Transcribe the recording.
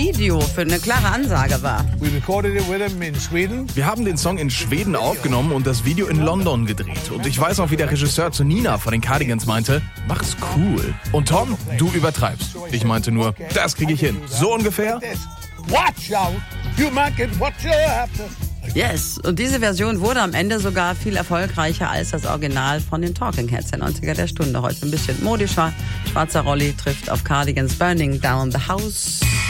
Video für eine klare Ansage war. Wir haben den Song in Schweden aufgenommen und das Video in London gedreht. Und ich weiß auch, wie der Regisseur zu Nina von den Cardigans meinte, mach's cool. Und Tom, du übertreibst. Ich meinte nur, das kriege ich hin. So ungefähr. Watch out, you might get what you're after. Yes, und diese Version wurde am Ende sogar viel erfolgreicher als das Original von den Talking Heads, der 90er der Stunde. Heute ein bisschen modischer. Schwarzer Rolli trifft auf Cardigans Burning Down the House.